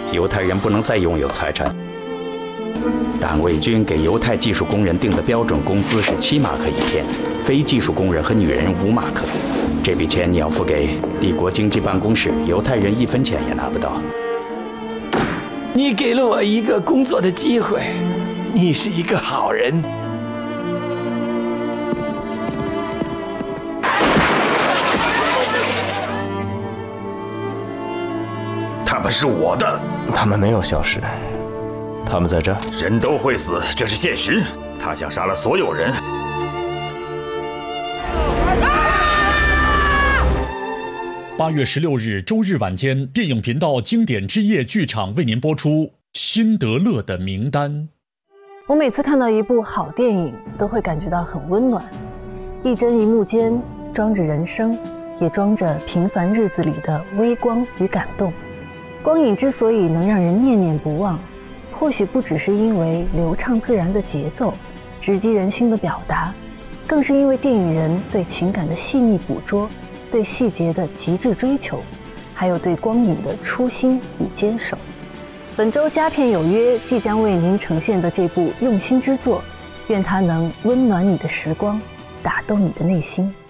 犹太人不能再拥有财产。党卫军给犹太技术工人定的标准工资是7马克一天，非技术工人和女人5马克。这笔钱你要付给帝国经济办公室，犹太人1分钱也拿不到。 你给了我一个工作的机会，你是一个好人。 他们是我的， 他们没有消失，他们在这儿。 人都会死，这是现实。他想杀了所有人。 8月16日周日晚间，电影频道经典之夜剧场为您播出《辛德勒的名单》。 我每次看到一部好电影，都会感觉到很温暖。一帧一幕间，装着人生，也装着平凡日子里的微光与感动。光影之所以能让人念念不忘，或许不只是因为流畅自然的节奏、直击人心的表达，更是因为电影人对情感的细腻捕捉，对细节的极致追求，还有对光影的初心与坚守。本周佳片有约即将为您呈现的这部用心之作，愿它能温暖你的时光，打动你的内心。